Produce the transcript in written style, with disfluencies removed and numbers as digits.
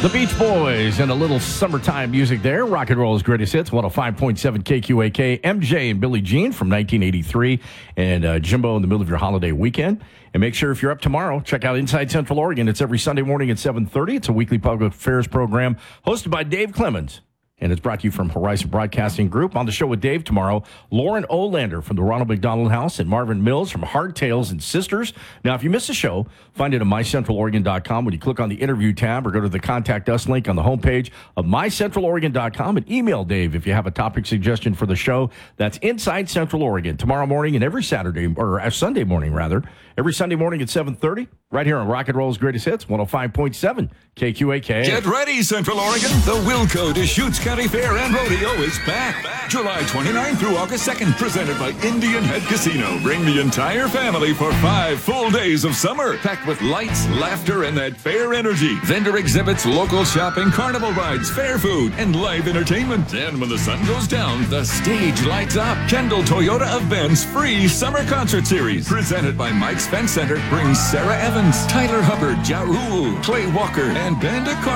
The Beach Boys and a little summertime music there. Rock and Roll's Greatest Hits, 105.7 KQAK. MJ and Billie Jean from 1983. And Jimbo in the middle of your holiday weekend. And make sure if you're up tomorrow, check out Inside Central Oregon. It's every Sunday morning at 7:30. It's a weekly public affairs program hosted by Dave Clemens. And it's brought to you from Horizon Broadcasting Group. On the show with Dave tomorrow, Lauren Olander from the Ronald McDonald House and Marvin Mills from Hardtails and Sisters. Now, if you missed the show, find it at mycentraloregon.com when you click on the interview tab or go to the Contact Us link on the homepage of mycentraloregon.com and email Dave if you have a topic suggestion for the show. That's Inside Central Oregon tomorrow morning and every Saturday, or Sunday morning, rather. Every Sunday morning at 7:30, right here on Rock and Roll's Greatest Hits, 105.7 KQAK. Get ready, Central Oregon. The Wilco Deschutes County Fair and Rodeo is back. July 29th through August 2nd, presented by Indian Head Casino. Bring the entire family for 5 full days of summer, packed with lights, laughter, and that fair energy. Vendor exhibits, local shopping, carnival rides, fair food, and live entertainment. And when the sun goes down, the stage lights up. Kendall Toyota of Ben's free summer concert series, presented by Mike's Fence Center, brings Sarah Evans, Tyler Hubbard, Ja Rule, Clay Walker, and Banda Carter.